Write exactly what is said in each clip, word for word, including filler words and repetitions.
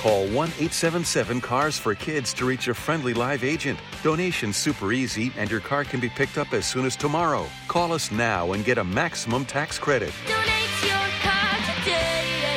Call one eight seven seven cars for kids to reach a friendly live agent. Donation's super easy, and your car can be picked up as soon as tomorrow. Call us now and get a maximum tax credit. Donate your car today.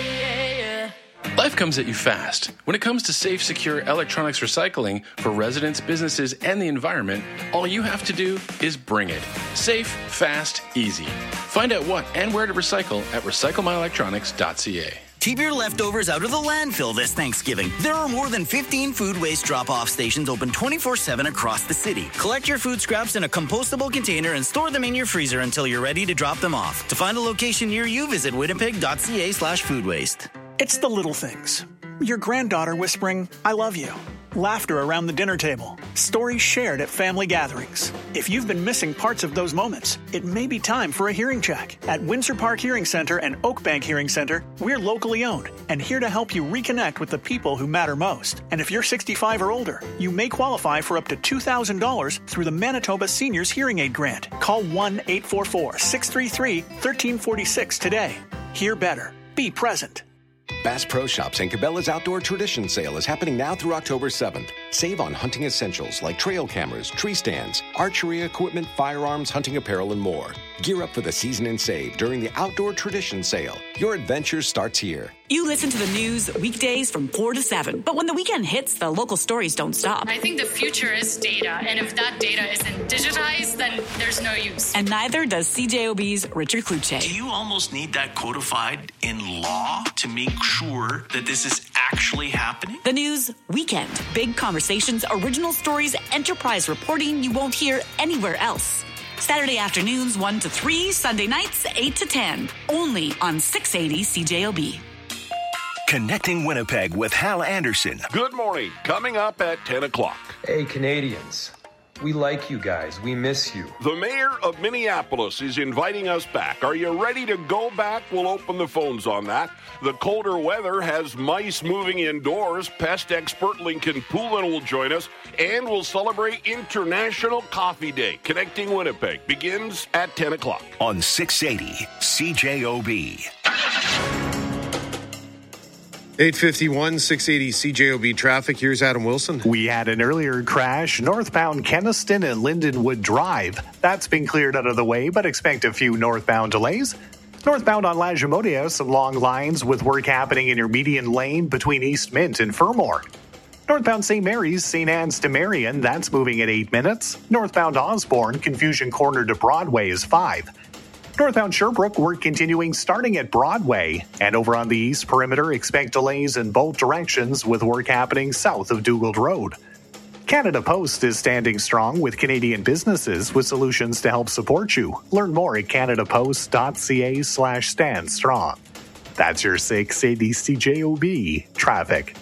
Life comes at you fast. When it comes to safe, secure electronics recycling for residents, businesses, and the environment, all you have to do is bring it. Safe, fast, easy. Find out what and where to recycle at recycle my electronics dot c a. Keep your leftovers out of the landfill this Thanksgiving. There are more than fifteen food waste drop-off stations open twenty-four seven across the city. Collect your food scraps in a compostable container and store them in your freezer until you're ready to drop them off. To find a location near you, visit winnipeg dot c a slash food waste. It's the little things. Your granddaughter whispering, "I love you." Laughter around the dinner table. Stories shared at family gatherings. If you've been missing parts of those moments, it may be time for a hearing check. At Windsor Park Hearing Center and Oakbank Hearing Center, we're locally owned and here to help you reconnect with the people who matter most. And if you're sixty-five or older, you may qualify for up to two thousand dollars through the Manitoba Seniors Hearing Aid Grant. Call one eight four four, six three three, one three four six today. Hear better. Be present. Bass Pro Shops and Cabela's Outdoor Tradition Sale is happening now through October seventh. Save on hunting essentials like trail cameras, tree stands, archery equipment, firearms, hunting apparel, and more. Gear up for the season and save during the Outdoor Tradition Sale. Your adventure starts here. You listen to the news weekdays from four to seven, but when the weekend hits, the local stories don't stop. I think the future is data, and if that data isn't digitized, then there's no use. And neither does C J O B's Richard Kluche. Do you almost need that codified in law to make sure that this is actually happening? The news weekend. Big conversations, original stories, enterprise reporting you won't hear anywhere else. Saturday afternoons one to three, Sunday nights eight to ten. Only on six eighty C J O B. Connecting Winnipeg with Hal Anderson. Good morning. Coming up at ten o'clock. Hey, Canadians. We like you guys. We miss you. The mayor of Minneapolis is inviting us back. Are you ready to go back? We'll open the phones on that. The colder weather has mice moving indoors. Pest expert Lincoln Poulin will join us. And we'll celebrate International Coffee Day. Connecting Winnipeg begins at ten o'clock. On six eighty C J O B. eight fifty-one, six eighty C J O B traffic. Here's Adam Wilson. We had an earlier crash northbound Kenniston and Lindenwood Drive. That's been cleared out of the way, but expect a few northbound delays. Northbound on Lagimodia, some long lines with work happening in your median lane between East Mint and Fermor. Northbound Saint Mary's, Saint Anne's to Marion, that's moving at eight minutes. Northbound Osborne, Confusion Corner to Broadway is five. Northbound Sherbrooke, work continuing starting at Broadway. And over on the east perimeter, expect delays in both directions with work happening south of Dugald Road. Canada Post is standing strong with Canadian businesses with solutions to help support you. Learn more at canadapost.ca slash stand strong. That's your six eighty C J O B traffic.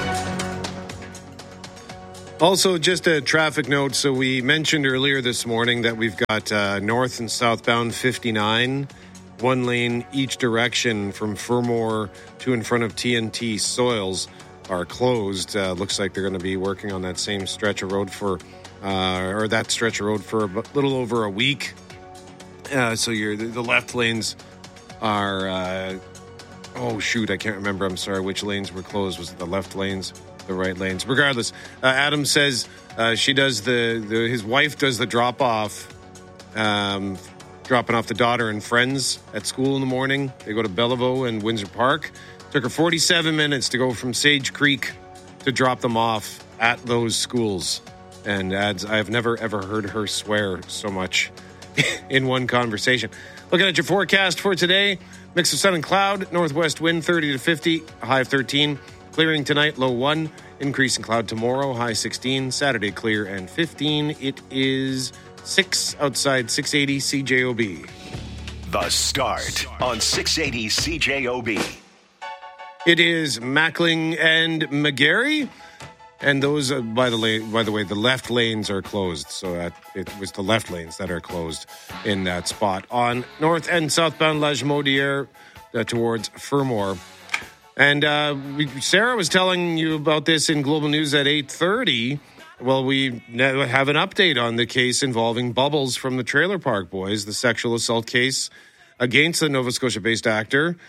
Also, just a traffic note. So we mentioned earlier this morning that we've got uh, north and southbound fifty-nine, one lane each direction from Fermor to in front of T N T Soils are closed. Uh, looks like they're going to be working on that same stretch of road for, uh, or that stretch of road for a little over a week. Uh, so you're, the left lanes are, uh, oh shoot, I can't remember. I'm sorry, which lanes were closed. Was it the left lanes? The right lanes. Regardless, uh, Adam says uh, she does the, the his wife does the drop off, um, dropping off the daughter and friends at school in the morning. They go to Bellevue and Windsor Park. Took her forty-seven minutes to go from Sage Creek to drop them off at those schools. And adds, I've never ever heard her swear so much in one conversation. Looking at your forecast for today: mix of sun and cloud, northwest wind thirty to fifty, high of thirteen. Clearing tonight, low one. Increase in cloud tomorrow, high sixteen. Saturday, clear and fifteen. It is six outside six eighty C J O B. The Start on six eighty C J O B. It is Mackling and McGarry. And those, uh, by the way, by the way, the left lanes are closed. So that it was the left lanes that are closed in that spot. On north and southbound Lagimodiere uh, towards Fermor. And uh, we, Sarah was telling you about this in Global News at eight thirty. Well, we have an update on the case involving Bubbles from the Trailer Park Boys, the sexual assault case against the Nova Scotia-based actor.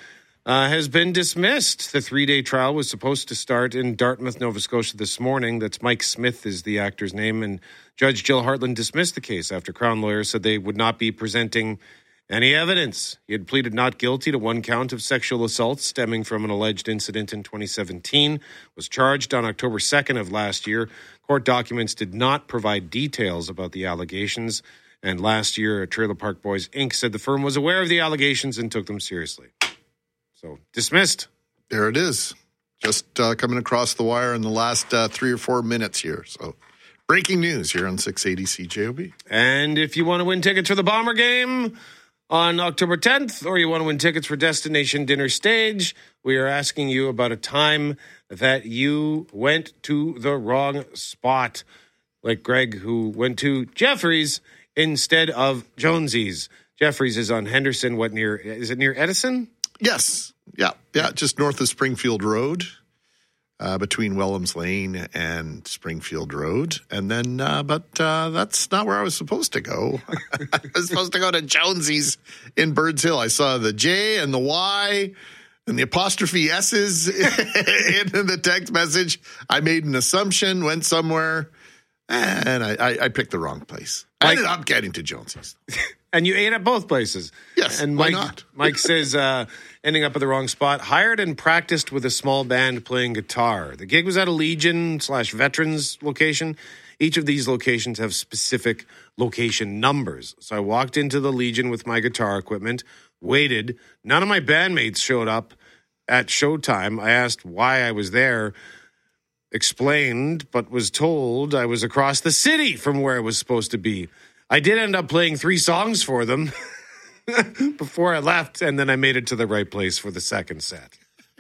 uh, has been dismissed. The three-day trial was supposed to start in Dartmouth, Nova Scotia this morning. That's Mike Smith is the actor's name. And Judge Jill Hartland dismissed the case after Crown lawyers said they would not be presenting any evidence. He had pleaded not guilty to one count of sexual assault stemming from an alleged incident in twenty seventeen, was charged on October second of last year. Court documents did not provide details about the allegations. And last year, Trailer Park Boys, Incorporated said the firm was aware of the allegations and took them seriously. So, dismissed. There it is. Just uh, coming across the wire in the last uh, three or four minutes here. So, breaking news here on six eighty C J O B. And if you want to win tickets for the Bomber game on October tenth, or you want to win tickets for Destination Dinner Stage, we are asking you about a time that you went to the wrong spot. Like Greg, who went to Jeffrey's instead of Jonesy's. Jeffrey's is on Henderson. What near? Is it near Edison? Yes. Yeah. Yeah. Just north of Springfield Road, uh, between Wellams Lane and Springfield Road. And then, uh, but uh, that's not where I was supposed to go. I was supposed to go to Jonesy's in Birds Hill. I saw the J and the Y and the apostrophe S's in the text message. I made an assumption, went somewhere, and I, I, I picked the wrong place. I Mike, ended up getting to Jonesy's. And you ate at both places. Yes, and why Mike, not? Mike says, uh, ending up at the wrong spot, hired and practiced with a small band playing guitar. The gig was at a Legion slash Veterans location. Each of these locations have specific location numbers. So I walked into the Legion with my guitar equipment, waited. None of my bandmates showed up at showtime. I asked why I was there, explained, but was told I was across the city from where I was supposed to be. I did end up playing three songs for them before I left, and then I made it to the right place for the second set.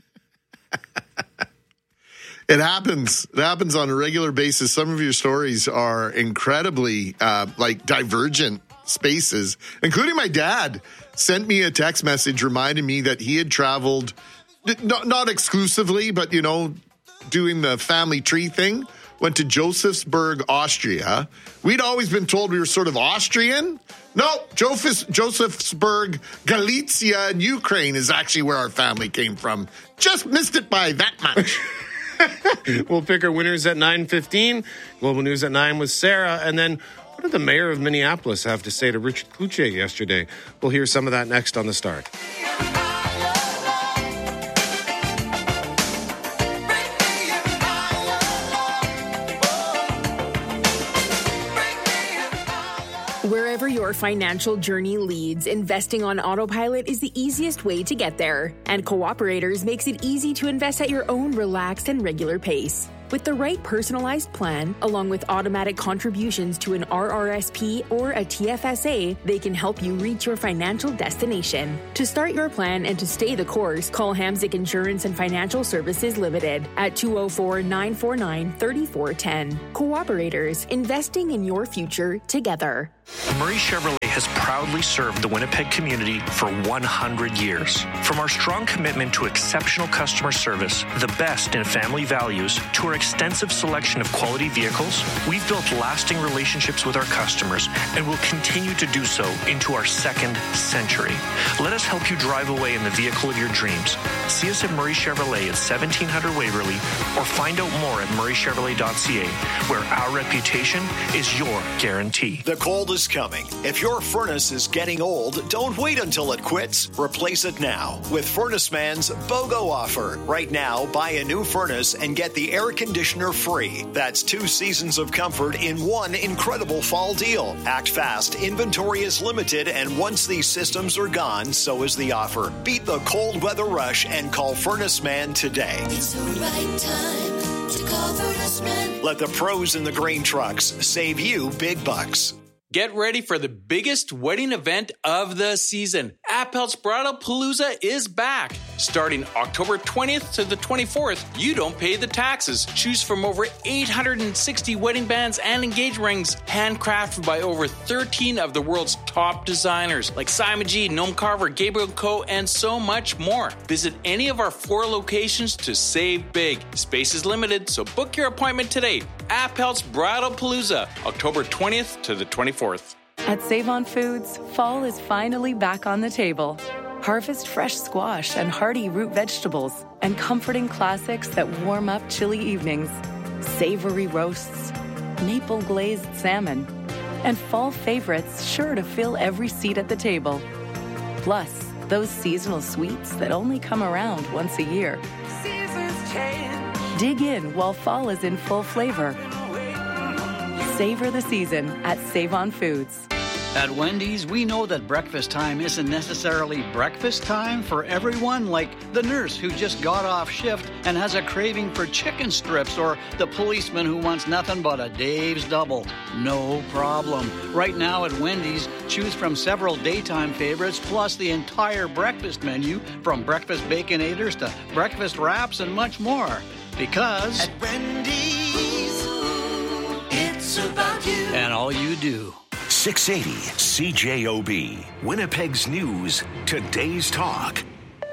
It happens. It happens on a regular basis. Some of your stories are incredibly, uh, like, divergent spaces, including my dad sent me a text message reminding me that he had traveled, not, not exclusively, but, you know, doing the family tree thing, went to Josephsburg, Austria. We'd always been told we were sort of Austrian. No, Joseph, Josephsburg, Galicia, and Ukraine is actually where our family came from. Just missed it by that much. We'll pick our winners at nine fifteen. Global News at nine with Sarah. And then what did the mayor of Minneapolis have to say to Richard Cloutier yesterday? We'll hear some of that next on The Start. Wherever your financial journey leads, investing on autopilot is the easiest way to get there. And Cooperators makes it easy to invest at your own relaxed and regular pace. With the right personalized plan, along with automatic contributions to an R R S P or a T F S A, they can help you reach your financial destination. To start your plan and to stay the course, call Hamzik Insurance and Financial Services Limited at two oh four, nine four nine, three four one oh. Cooperators, investing in your future together. Murray Chevrolet has proudly served the Winnipeg community for one hundred years. From our strong commitment to exceptional customer service, the best in family values, to our extensive selection of quality vehicles, we've built lasting relationships with our customers and will continue to do so into our second century. Let us help you drive away in the vehicle of your dreams. See us at Murray Chevrolet at seventeen hundred Waverly or find out more at murray chevrolet dot c a, where our reputation is your guarantee. The cold is coming. If your furnace is getting old, don't wait until it quits. Replace it now with Furnace Man's BOGO offer. Right now, buy a new furnace and get the air conditioner free. That's two seasons of comfort in one incredible fall deal. Act fast. Inventory is limited, and once these systems are gone, so is the offer. Beat the cold weather rush and call Furnace Man today. It's the right time to call Furnace Man. Let the pros in the grain trucks save you big bucks. Get ready for the biggest wedding event of the season. Appel's Bridal Palooza is back. Starting October twentieth to the twenty-fourth, you don't pay the taxes. Choose from over eight hundred sixty wedding bands and engagement rings, handcrafted by over thirteen of the world's top designers like Simon G, Noam Carver, Gabriel Co, and so much more. Visit any of our four locations to save big. Space is limited, so book your appointment today. Appel's Bridal Palooza, October twentieth to the twenty-fourth. At Save On Foods, fall is finally back on the table. Harvest fresh squash and hearty root vegetables and comforting classics that warm up chilly evenings. Savory roasts, maple glazed salmon, and fall favorites sure to fill every seat at the table. Plus, those seasonal sweets that only come around once a year. Seasons change. Dig in while fall is in full flavor. Savor the season at Save-On Foods. At Wendy's, we know that breakfast time isn't necessarily breakfast time for everyone, like the nurse who just got off shift and has a craving for chicken strips, or the policeman who wants nothing but a Dave's Double. No problem. Right now at Wendy's, choose from several daytime favorites plus the entire breakfast menu, from breakfast baconators to breakfast wraps and much more. Because at Wendy's, it's about you and all you do. six eighty C J O B, Winnipeg's News, Today's Talk.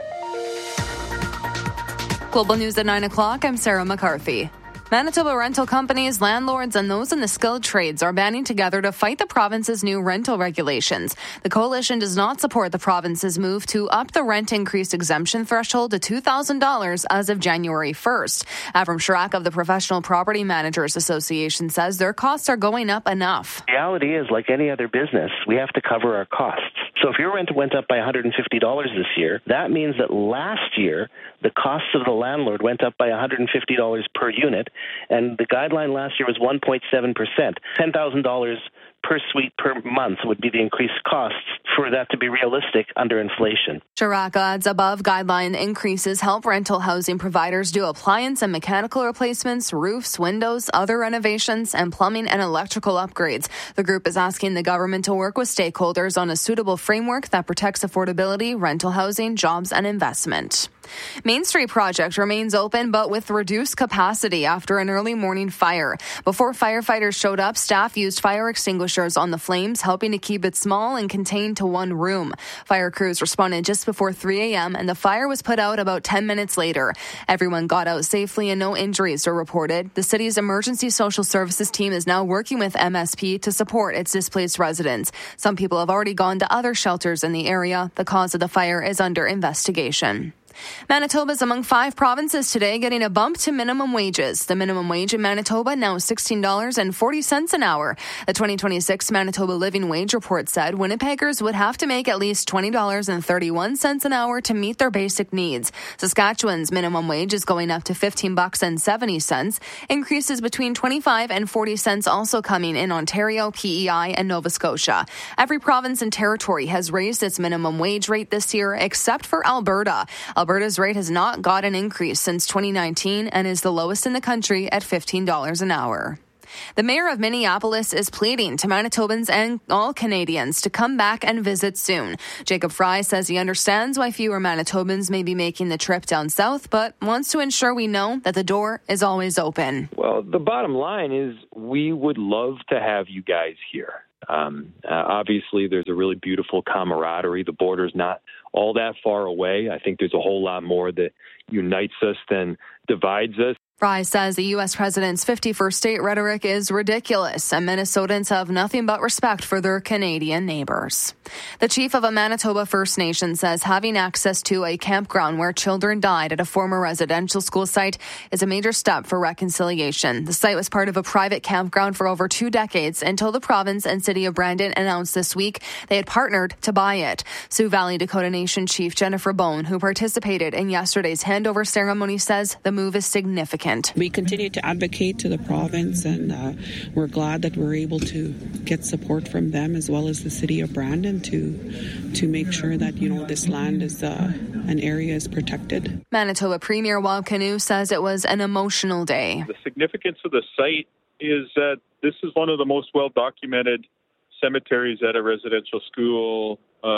Global News at nine o'clock, I'm Sarah McCarthy. Manitoba rental companies, landlords, and those in the skilled trades are banding together to fight the province's new rental regulations. The coalition does not support the province's move to up the rent increase exemption threshold to two thousand dollars as of January first. Avram Sharak of the Professional Property Managers Association says their costs are going up enough. The reality is, like any other business, we have to cover our costs. So if your rent went up by one hundred fifty dollars this year, that means that last year the costs of the landlord went up by one hundred fifty dollars per unit, and the guideline last year was one point seven percent. ten thousand dollars per suite per month would be the increased costs for that to be realistic under inflation. Chirac adds above guideline increases help rental housing providers do appliance and mechanical replacements, roofs, windows, other renovations, and plumbing and electrical upgrades. The group is asking the government to work with stakeholders on a suitable framework that protects affordability, rental housing, jobs, and investment. Main Street Project remains open but with reduced capacity after an early morning fire. Before firefighters showed up, staff used fire extinguishers on the flames, helping to keep it small and contained to one room. Fire crews responded just before three a.m. and the fire was put out about ten minutes later. Everyone got out safely and no injuries were reported. The city's emergency social services team is now working with M S P to support its displaced residents. Some people have already gone to other shelters in the area. The cause of the fire is under investigation. Manitoba is among five provinces today getting a bump to minimum wages. The minimum wage in Manitoba now is sixteen dollars and forty cents an hour. The twenty twenty-six Manitoba Living Wage Report said Winnipeggers would have to make at least twenty dollars and thirty-one cents an hour to meet their basic needs. Saskatchewan's minimum wage is going up to fifteen bucks and seventy cents. Increases between twenty-five and forty cents also coming in Ontario, P E I, and Nova Scotia. Every province and territory has raised its minimum wage rate this year except for Alberta. Alberta's rate has not got an increase since twenty nineteen and is the lowest in the country at fifteen dollars an hour. The mayor of Minneapolis is pleading to Manitobans and all Canadians to come back and visit soon. Jacob Fry says he understands why fewer Manitobans may be making the trip down south, but wants to ensure we know that the door is always open. Well, the bottom line is we would love to have you guys here. Um, uh, obviously, there's a really beautiful camaraderie. The border's not all that far away. I think there's a whole lot more that unites us than divides us. Fry says the U S president's fifty-first state rhetoric is ridiculous, and Minnesotans have nothing but respect for their Canadian neighbors. The chief of a Manitoba First Nation says having access to a campground where children died at a former residential school site is a major step for reconciliation. The site was part of a private campground for over two decades until the province and city of Brandon announced this week they had partnered to buy it. Sioux Valley Dakota Nation Chief Jennifer Bone, who participated in yesterday's handover ceremony, says the move is significant. We continue to advocate to the province, and uh, we're glad that we're able to get support from them as well as the city of Brandon to to make sure that, you know, this land is uh, an area is protected. Manitoba Premier Wab Kinew says it was an emotional day. The significance of the site is that this is one of the most well-documented cemeteries at a residential school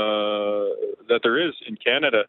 uh, that there is in Canada,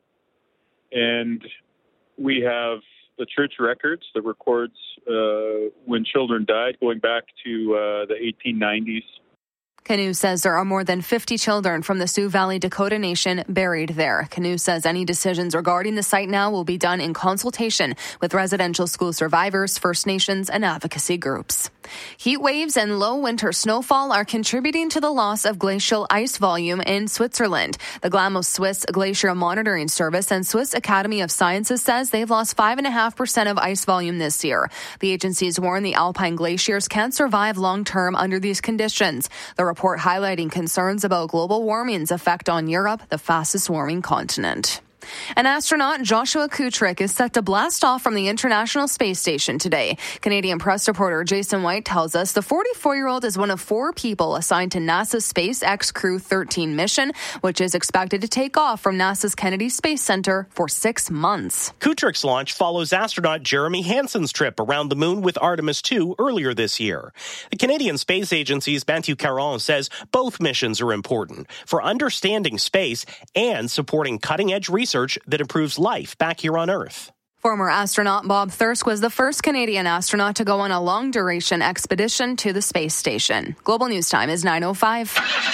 and we have the church records that records uh, when children died going back to uh, the eighteen nineties. Kinew says there are more than fifty children from the Sioux Valley Dakota Nation buried there. Kinew says any decisions regarding the site now will be done in consultation with residential school survivors, First Nations, and advocacy groups. Heat waves and low winter snowfall are contributing to the loss of glacial ice volume in Switzerland. The Glamos Swiss Glacier Monitoring Service and Swiss Academy of Sciences says they've lost five point five percent of ice volume this year. The agencies warn the alpine glaciers can't survive long-term under these conditions. The report highlighting concerns about global warming's effect on Europe, the fastest-warming continent. And astronaut Joshua Kutrick is set to blast off from the International Space Station today. Canadian press reporter Jason White tells us the forty-four-year-old is one of four people assigned to NASA's SpaceX Crew thirteen mission, which is expected to take off from NASA's Kennedy Space Center for six months. Kutrick's launch follows astronaut Jeremy Hansen's trip around the moon with Artemis two earlier this year. The Canadian Space Agency's Matthew Caron says both missions are important for understanding space and supporting cutting-edge research that improves life back here on Earth. Former astronaut Bob Thirsk was the first Canadian astronaut to go on a long-duration expedition to the space station. Global News Time is nine oh five.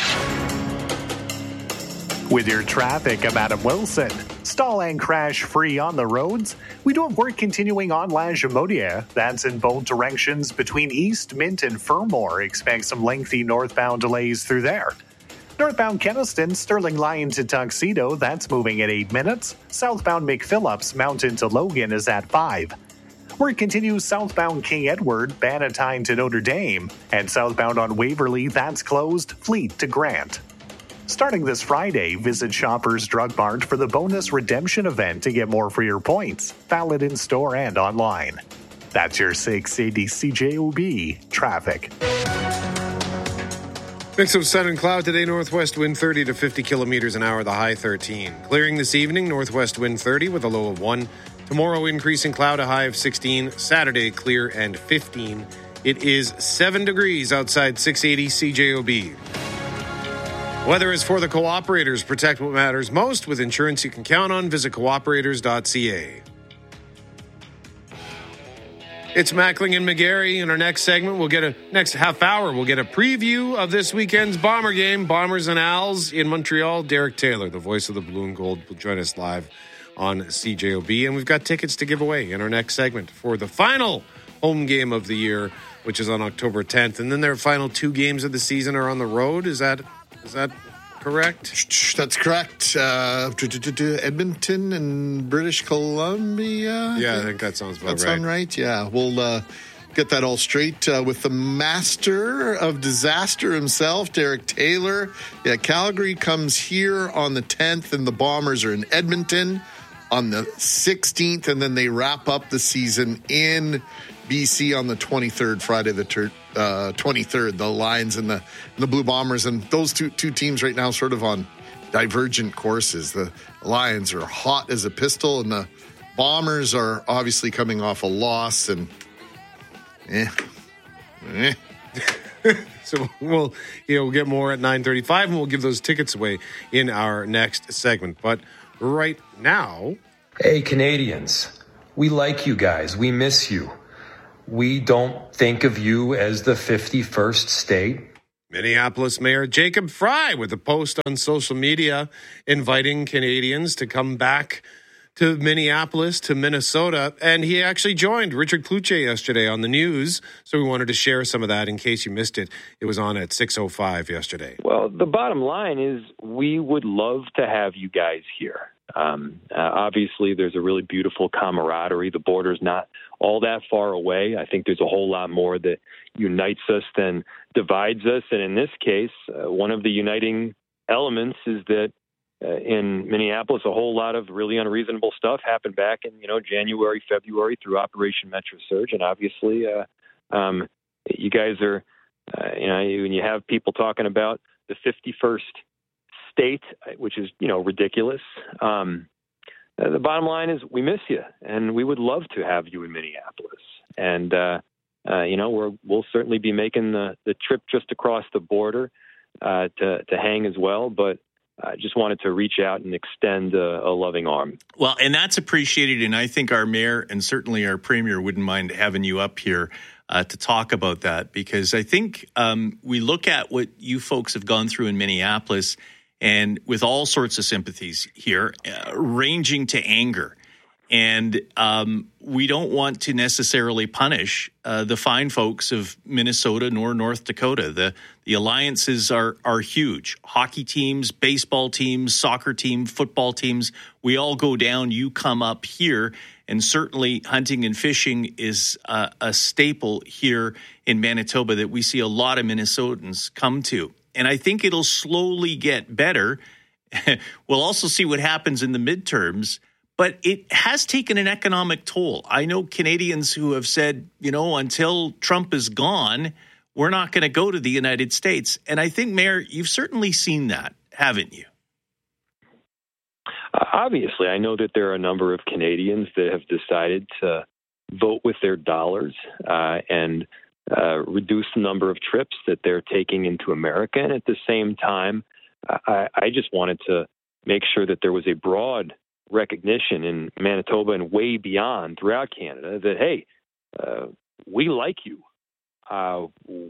With your traffic, I'm Adam Wilson. Stall and crash free on the roads. We do have work continuing on La Jamodia. That's in both directions between East Mint and Fermor. Expect some lengthy northbound delays through there. Northbound Keniston, Sterling Lion to Tuxedo, that's moving at eight minutes. Southbound McPhillips, Mountain to Logan is at five. Work continues southbound King Edward, Bannatyne to Notre Dame. And southbound on Waverly, that's closed, Fleet to Grant. Starting this Friday, visit Shoppers Drug Mart for the bonus redemption event to get more for your points. Valid in store and online. That's your six eighty C J O B traffic. Mix of sun and cloud today, northwest wind thirty to fifty kilometers an hour, the high thirteen. Clearing this evening, northwest wind thirty with a low of one. Tomorrow, increasing cloud, a high of sixteen. Saturday, clear and fifteen. It is seven degrees outside six eighty C J O B. Weather is for the cooperators. Protect what matters most with insurance you can count on. Visit cooperators dot c a. It's Mackling and McGarry. In our next segment, we'll get a next half hour. We'll get a preview of this weekend's Bomber game, Bombers and Als in Montreal. Derek Taylor, the voice of the Blue and Gold, will join us live on C J O B, and we've got tickets to give away in our next segment for the final home game of the year, which is on October tenth. And then their final two games of the season are on the road. Is that is that correct? That's correct. Uh, Edmonton and British Columbia. Yeah, I think that sounds about that right. Sound right? Yeah, we'll uh, get that all straight uh, with the master of disaster himself, Derek Taylor. Yeah, Calgary comes here on the tenth, and the Bombers are in Edmonton on the sixteenth, and then they wrap up the season in B C on the twenty-third, Friday the ter- uh, twenty-third, the Lions and the, and the Blue Bombers. And those two two teams right now sort of on divergent courses. The Lions are hot as a pistol, and the Bombers are obviously coming off a loss. And eh, eh. So we'll, you know, we'll get more at nine thirty-five, and we'll give those tickets away in our next segment. But right now... Hey, Canadians, we like you guys. We miss you. We don't think of you as the fifty-first state. Minneapolis Mayor Jacob Fry with a post on social media inviting Canadians to come back to Minneapolis, to Minnesota. And he actually joined Richard Cloutier yesterday on the news. So we wanted to share some of that in case you missed it. It was on at six oh five yesterday. Well, the bottom line is we would love to have you guys here. Um, uh, obviously, there's a really beautiful camaraderie. The border's not all that far away. I think there's a whole lot more that unites us than divides us. And in this case, uh, one of the uniting elements is that uh, in Minneapolis, a whole lot of really unreasonable stuff happened back in, you know, January, February through Operation Metro Surge. And obviously, uh, um, you guys are, uh, you know, when you have people talking about the fifty-first state, which is, you know, ridiculous. Um, uh, the bottom line is we miss you, and we would love to have you in Minneapolis. And, uh, uh, you know, we're, we'll certainly be making the, the trip just across the border uh, to, to hang as well. But I just wanted to reach out and extend a, a loving arm. Well, and that's appreciated. And I think our mayor and certainly our premier wouldn't mind having you up here uh, to talk about that, because I think um, we look at what you folks have gone through in Minneapolis, and with all sorts of sympathies here, uh, ranging to anger. And um, we don't want to necessarily punish uh, the fine folks of Minnesota nor North Dakota. The the alliances are are huge. Hockey teams, baseball teams, soccer teams, football teams, we all go down, you come up here. And certainly hunting and fishing is uh, a staple here in Manitoba that we see a lot of Minnesotans come to. And I think it'll slowly get better. We'll also see what happens in the midterms. But it has taken an economic toll. I know Canadians who have said, you know, until Trump is gone, we're not going to go to the United States. And I think, Mayor, you've certainly seen that, haven't you? Uh, obviously, I know that there are a number of Canadians that have decided to vote with their dollars uh, and uh, reduce the number of trips that they're taking into America. And at the same time, I, I just wanted to make sure that there was a broad recognition in Manitoba and way beyond throughout Canada that, hey, uh, we like you. Uh,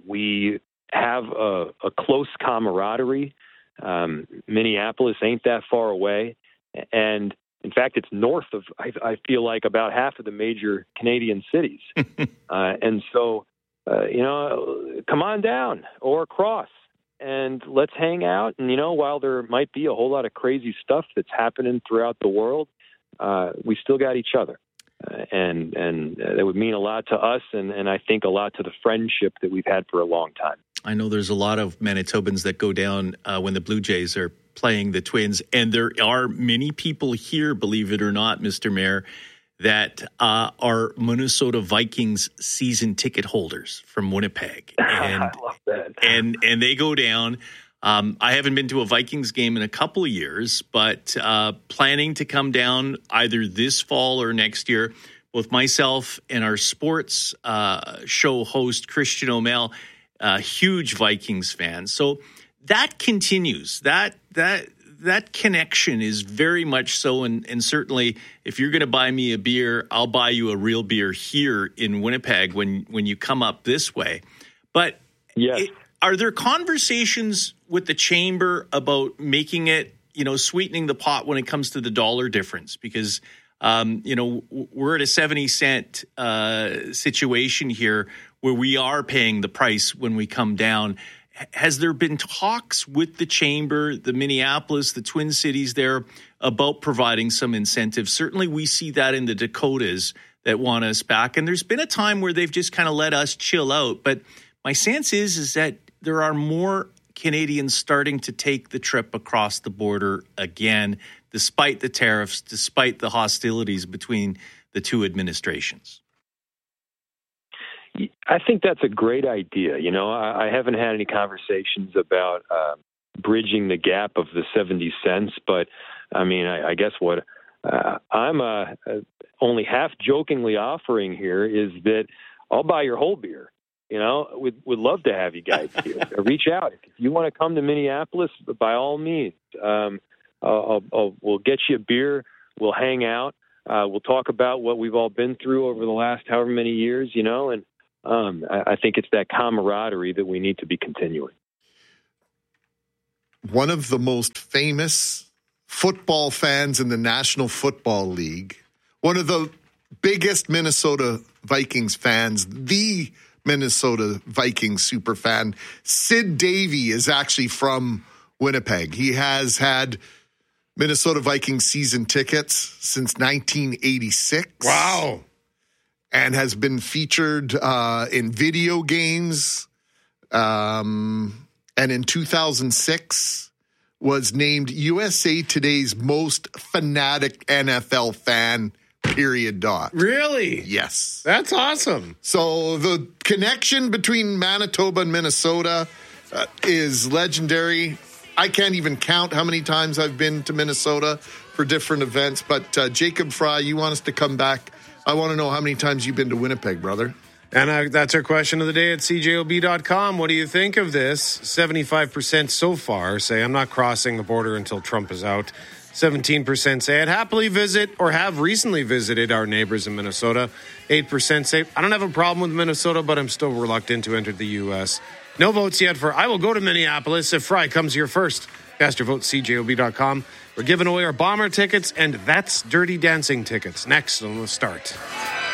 we have a, a close camaraderie. Um, Minneapolis ain't that far away. And in fact, it's north of, I, I feel like, about half of the major Canadian cities. uh, and so, uh, you know, come on down or across and let's hang out. And, you know, while there might be a whole lot of crazy stuff that's happening throughout the world, uh, we still got each other. Uh, and and that would mean a lot to us and, and I think a lot to the friendship that we've had for a long time. I know there's a lot of Manitobans that go down uh, when the Blue Jays are playing the Twins. And there are many people here, believe it or not, Mister Mayor, that uh, are Minnesota Vikings season ticket holders from Winnipeg. And, I love that. And, and they go down. Um, I haven't been to a Vikings game in a couple of years, but uh, planning to come down either this fall or next year. Both myself and our sports uh, show host, Christian O'Mell, a huge Vikings fan. So that continues. That that that connection is very much so. And, and certainly, if you're going to buy me a beer, I'll buy you a real beer here in Winnipeg when, when you come up this way. But yes. it, are there conversations with the chamber about making it, you know, sweetening the pot when it comes to the dollar difference? Because, um, you know, we're at a seventy cent uh, situation here where we are paying the price when we come down. Has there been talks with the chamber, the Minneapolis, the Twin Cities there about providing some incentives? Certainly we see that in the Dakotas that want us back. And there's been a time where they've just kind of let us chill out. But my sense is, is that there are more Canadians starting to take the trip across the border again, despite the tariffs, despite the hostilities between the two administrations. I think that's a great idea. You know, I, I haven't had any conversations about uh, bridging the gap of the seventy cents, but I mean, I, I guess what uh, I'm uh, only half jokingly offering here is that I'll buy your whole beer. You know, we'd, we'd love to have you guys here. Reach out. If you want to come to Minneapolis, by all means, um, I'll, I'll, we'll get you a beer. We'll hang out. Uh, we'll talk about what we've all been through over the last however many years, you know, and um, I, I think it's that camaraderie that we need to be continuing. One of the most famous football fans in the National Football League, one of the biggest Minnesota Vikings fans, the Minnesota Vikings super fan, Sid Davey, is actually from Winnipeg. He has had Minnesota Vikings season tickets since nineteen eighty-six. Wow. And has been featured uh, in video games. Um, and in two thousand six was named U S A Today's most fanatic N F L fan. Period. Dot. Really? Yes. That's awesome. So the connection between Manitoba and Minnesota uh, is legendary. I can't even count how many times I've been to Minnesota for different events. But uh, Jacob Fry, you want us to come back. I want to know how many times you've been to Winnipeg, brother. And uh, that's our question of the day at C J O B dot com. What do you think of this? seventy-five percent so far say, I'm not crossing the border until Trump is out. seventeen percent say I'd happily visit or have recently visited our neighbors in Minnesota. eight percent say I don't have a problem with Minnesota, but I'm still reluctant to enter the U S. No votes yet for I will go to Minneapolis if Fry comes here first. Cast your vote, C J O B dot com. We're giving away our Bomber tickets and That's Dirty Dancing tickets next on The Start.